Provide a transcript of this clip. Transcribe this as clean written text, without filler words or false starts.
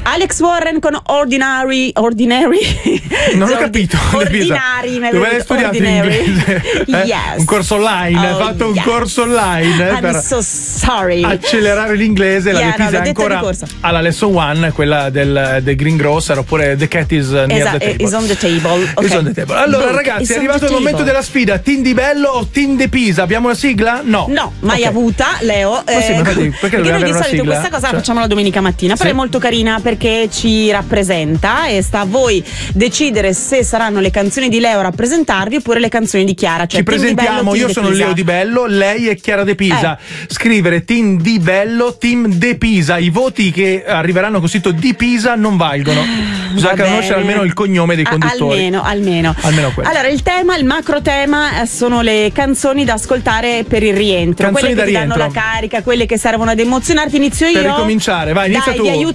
Alex Warren con Ordinary. Non ho capito. Ordinari. Dove hai studiato in inglese? Yes. Un corso online, hai fatto un corso online per so sorry. accelerare l'inglese. La Pisa è ancora alla lesson 1, quella del greengrocer, oppure The Cat is near the table. Is on the table. Okay. Is on the table. Allora ragazzi, è arrivato il momento della sfida. Team di Bello o Team De Pisa? Abbiamo una sigla? No, mai avuta, Leo. Perché noi di solito sigla? questa cosa la facciamo la domenica mattina, però è molto carina perché ci rappresenta e sta a voi decidere se saranno le canzoni di Leo a rappresentarvi oppure le canzoni di Chiara. Cioè ci presentiamo, io sono Leo Di Bello, lei è Chiara De Pisa. Scrivere Team Di Bello, Team De Pisa. I voti che arriveranno con scritto Di Pisa non valgono. Bisogna conoscere almeno il cognome dei conduttori. Almeno quello. Allora il macro tema sono le canzoni da ascoltare per il rientro, canzoni quelle che ti danno la carica, quelle che servono ad emozionarti. Inizio io per ricominciare, vai, inizia tu. Vi aiuto